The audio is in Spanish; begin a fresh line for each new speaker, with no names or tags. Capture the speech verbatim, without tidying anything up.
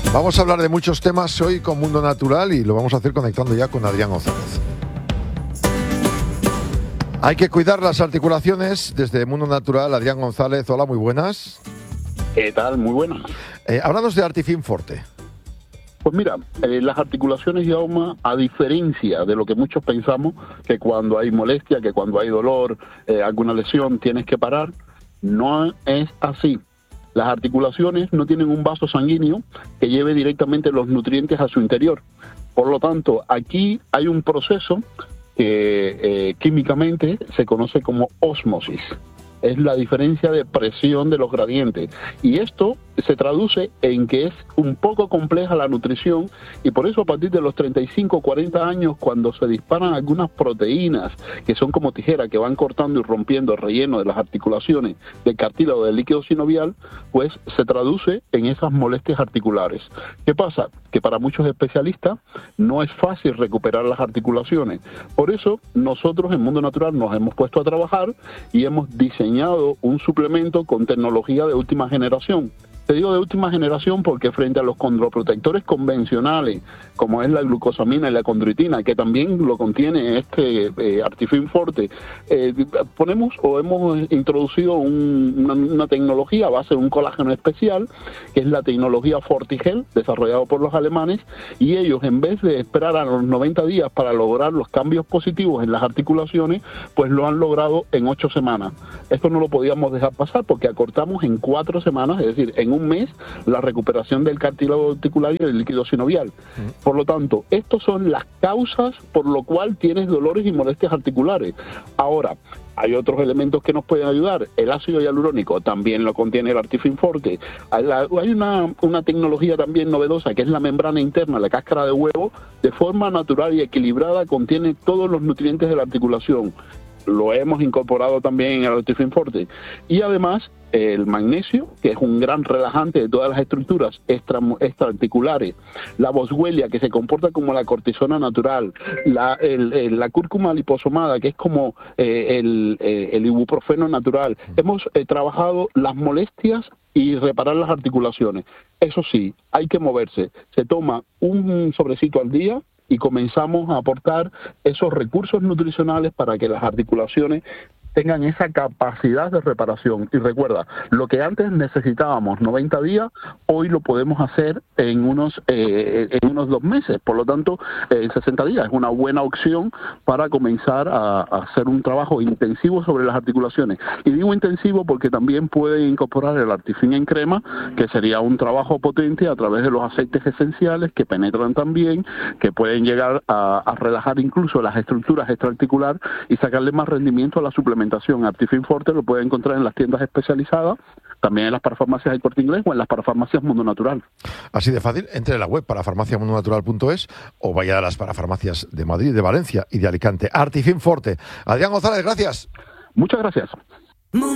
Vamos a hablar de muchos temas hoy con Mundo Natural y lo vamos a hacer conectando ya con Adrián González. Hay que cuidar las articulaciones desde Mundo Natural. Adrián González, hola, muy buenas.
¿Qué tal? Muy buenas.
Eh, háblanos de Artifin Forte.
Pues mira, eh, las articulaciones, Jaume, a diferencia de lo que muchos pensamos, que cuando hay molestia, que cuando hay dolor, eh, alguna lesión, tienes que parar, no es así. Las articulaciones no tienen un vaso sanguíneo que lleve directamente los nutrientes a su interior. Por lo tanto, aquí hay un proceso que eh, químicamente se conoce como ósmosis. Es la diferencia de presión de los gradientes. Y esto se traduce en que es un poco compleja la nutrición, y por eso a partir de los treinta y cinco, cuarenta años, cuando se disparan algunas proteínas que son como tijeras que van cortando y rompiendo el relleno de las articulaciones del cartílago del líquido sinovial, pues se traduce en esas molestias articulares. ¿Qué pasa? Que para muchos especialistas no es fácil recuperar las articulaciones. Por eso nosotros en Mundo Natural nos hemos puesto a trabajar y hemos diseñado un suplemento con tecnología de última generación. Te digo de última generación porque frente a los condroprotectores convencionales, como es la glucosamina y la condroitina, que también lo contiene este eh, Artifin Forte, eh, ponemos o hemos introducido un, una, una tecnología a base de un colágeno especial, que es la tecnología Fortigel, desarrollado por los alemanes, y ellos, en vez de esperar a los noventa días para lograr los cambios positivos en las articulaciones, pues lo han logrado en ocho semanas. Esto no lo podíamos dejar pasar porque acortamos en cuatro semanas, es decir, en un un mes, la recuperación del cartílago articular y del líquido sinovial. Por lo tanto, estas son las causas por lo cual tienes dolores y molestias articulares. Ahora, hay otros elementos que nos pueden ayudar. El ácido hialurónico también lo contiene el Artifin Forte. Hay una, una tecnología también novedosa que es la membrana interna, la cáscara de huevo, de forma natural y equilibrada contiene todos los nutrientes de la articulación. Lo hemos incorporado también en el Artifin Forte. Y además, el magnesio, que es un gran relajante de todas las estructuras extra, extraarticulares, la boswellia, que se comporta como la cortisona natural, la, el, el, la cúrcuma liposomada, que es como eh, el, eh, el ibuprofeno natural. Hemos eh, trabajado las molestias y reparar las articulaciones. Eso sí, hay que moverse. Se toma un sobrecito al día y comenzamos a aportar esos recursos nutricionales para que las articulaciones tengan esa capacidad de reparación. Y recuerda, lo que antes necesitábamos noventa días, hoy lo podemos hacer en unos eh, en unos dos meses. Por lo tanto, eh, sesenta días es una buena opción para comenzar a, a hacer un trabajo intensivo sobre las articulaciones. Y digo intensivo porque también puede incorporar el Artifin en crema, que sería un trabajo potente a través de los aceites esenciales que penetran también, que pueden llegar a, a relajar incluso las estructuras extraarticulares y sacarle más rendimiento a la suplementación. Artifin Forte lo puede encontrar en las tiendas especializadas, también en las parafarmacias del Corte Inglés o en las parafarmacias Mundo Natural.
Así de fácil, entre en la web parafarmacia mundo natural punto es o vaya a las parafarmacias de Madrid, de Valencia y de Alicante. Artifin Forte. Adrián González, gracias.
Muchas gracias.